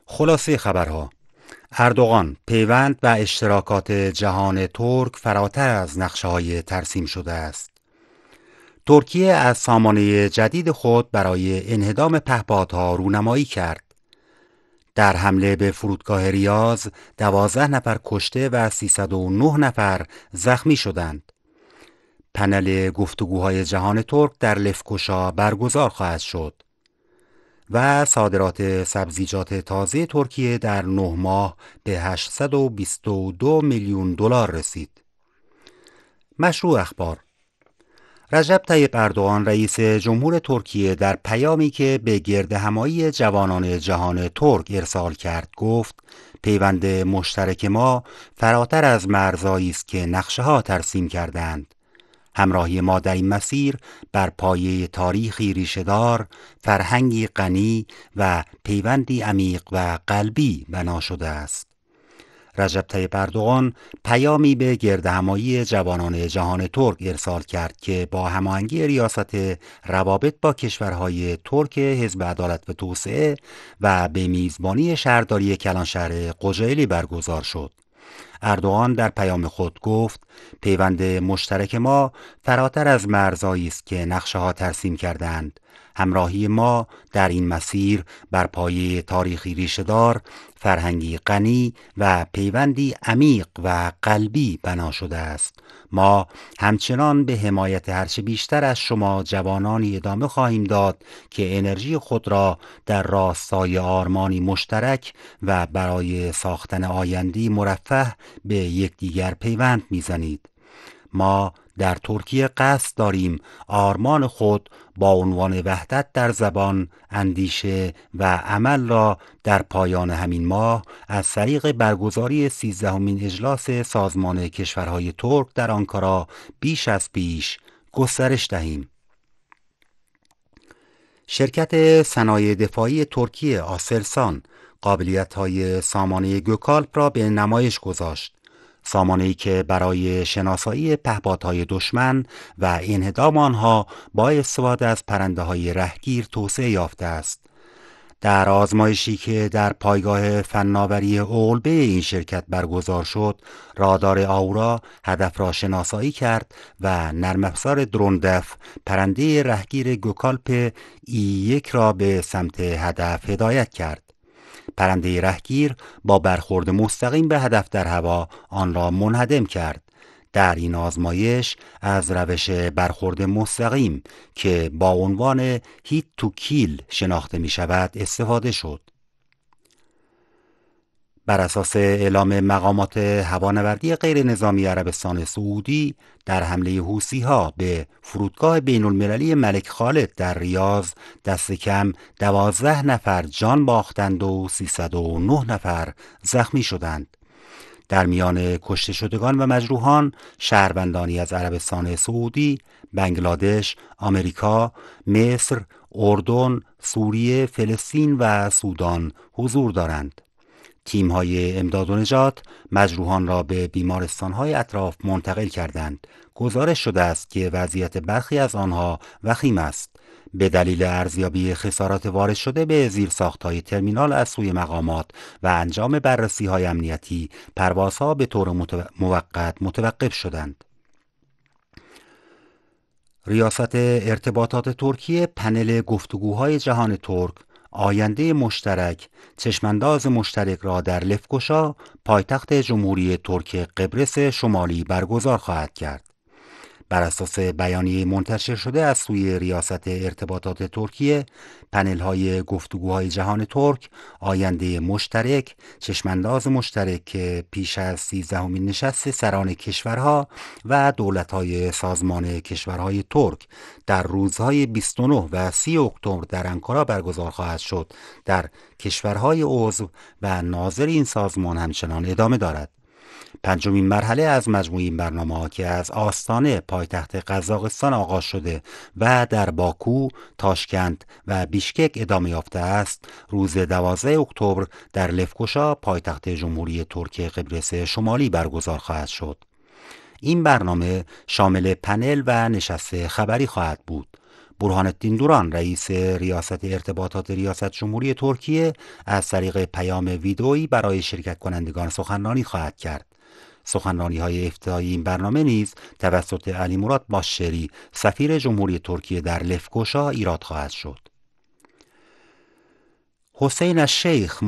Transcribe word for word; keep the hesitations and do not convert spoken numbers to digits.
خلاصه خبرها: اردوغان: پیوند و اشتراکات جهان ترک فراتر از نقشه‌های ترسیم شده است. ترکیه از سامانه جدید خود برای انهدام پهپادها رونمایی کرد. در حمله به فرودگاه ریاض دوازده نفر کشته و سیصد و نه نفر زخمی شدند. پنل گفتگوهای جهان ترک در لفکوشا برگزار خواهد شد و صادرات سبزیجات تازه ترکیه در نه ماه به هشتصد و بیست و دو میلیون دلار رسید. مشروع اخبار: رجب طیب اردوغان رئیس جمهور ترکیه در پیامی که به گردهمایی جوانان جهان ترک ارسال کرد گفت پیوند مشترک ما فراتر از مرزهایی است که نقشه‌ها ترسیم کردند. همراهی ما در این مسیر بر پایه تاریخی ریشه‌دار، فرهنگی غنی و پیوندی عمیق و قلبی بنا شده است. رجب طیب اردوغان پیامی به گردهمایی جوانان جهان ترک ارسال کرد که با هماهنگی ریاست روابط با کشورهای ترک حزب عدالت و توسعه و به میزبانی شهرداری کلانشهر قجیلی برگزار شد. اردوغان در پیام خود گفت پیوند مشترک ما فراتر از مرزهایی است که نقشه‌ها ترسیم کردند. همراهی ما در این مسیر بر پایه تاریخی ریشه‌دار، فرهنگی غنی و پیوندی عمیق و قلبی بنا شده است. ما همچنان به حمایت هرچه بیشتر از شما جوانانی ادامه خواهیم داد که انرژی خود را در راستای آرمانی مشترک و برای ساختن آینده‌ای مرفه به یکدیگر پیوند می‌زنید. ما در ترکیه قصد داریم آرمان خود با عنوان وحدت در زبان، اندیشه و عمل را در پایان همین ماه از طریق برگزاری سیزدهمین اجلاس سازمان کشورهای ترک در آنکارا بیش از پیش گسترش دهیم. شرکت صنایع دفاعی ترکیه آسلسان قابلیت‌های سامانه گوکالپ را به نمایش گذاشت. سامانه‌ای که برای شناسایی پهپادهای دشمن و انهدام آنها با استفاده از پرنده‌های رهگیر توسعه یافته است. در آزمایشی که در پایگاه فناوری اولبه این شرکت برگزار شد، رادار آورا هدف را شناسایی کرد و نرم افزار دروندف پرنده رهگیر گوکالپ ای یک را به سمت هدف هدایت کرد. پرنده رهگیر با برخورد مستقیم به هدف در هوا آن را منهدم کرد. در این آزمایش از روش برخورد مستقیم که با عنوان هیت تو کیل شناخته می شود استفاده شد. بر اساس اعلام مقامات هوانوردی غیر نظامی عربستان سعودی، در حمله حوثی‌ها به فرودگاه بین المللی ملک خالد در ریاض دست کم دوازده نفر جان باختند و سیصد و نه نفر زخمی شدند. در میان کشته شدگان و مجروحان شهروندانی از عربستان سعودی، بنگلادش، آمریکا، مصر، اردن، سوریه، فلسطین و سودان حضور دارند. تیم‌های امداد و نجات مجروحان را به بیمارستان‌های اطراف منتقل کردند. گزارش شده است که وضعیت برخی از آنها وخیم است. به دلیل ارزیابی خسارات وارد شده به زیرساخت‌های ترمینال از سوی مقامات و انجام بررسی‌های امنیتی، پروازها به طور متو... موقت متوقف شدند. ریاست ارتباطات ترکیه پنل گفتگوهای جهان ترک آینده مشترک، چشمانداز مشترک را در لفکوشا پایتخت جمهوری ترک قبرس شمالی برگزار خواهد کرد. بر اساس بیانیه منتشر شده از سوی ریاست ارتباطات ترکیه، پنل‌های گفتگوهای جهان ترک آینده مشترک، چشمانداز مشترک که پیش از سیزدهمین نشست سران کشورها و دولت‌های سازمان کشورهای ترک در روزهای بیست و نه و سی اکتبر در انکارا برگزار خواهد شد، در کشورهای عضو و ناظر این سازمان همچنان ادامه دارد. پنجمین مرحله از مجموع این برنامه‌ها که از آستانه پایتخت قزاقستان آغاز شده و در باکو، تاشکند و بیشکک ادامه یافته است، روز دوازده اکتبر در لفکوشا پایتخت جمهوری ترک قبرس شمالی برگزار خواهد شد. این برنامه شامل پنل و نشست خبری خواهد بود. برهان الدین دوران رئیس ریاست ارتباطات ریاست جمهوری ترکیه از طریق پیام ویدئویی برای شرکت کنندگان سخنرانی خواهد کرد. سخنرانی های افتتاحی این برنامه نیز توسط علی مراد باشری سفیر جمهوری ترکیه در لفگوشا ایراد خواهد شد. حسین الشیخ